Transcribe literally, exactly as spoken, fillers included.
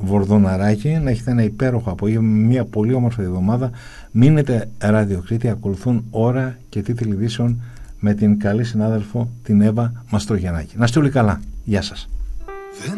Βορδοναράκη. Να έχετε ένα υπέροχο απόγευμα, μια πολύ όμορφη εβδομάδα. Μείνετε ραδιοκρίτη, ακολουθούν ώρα και τίτλοι ειδήσεων με την καλή συνάδελφο την Εύα Μαστρογιαννάκη. Να είστε όλοι καλά. Γεια σας.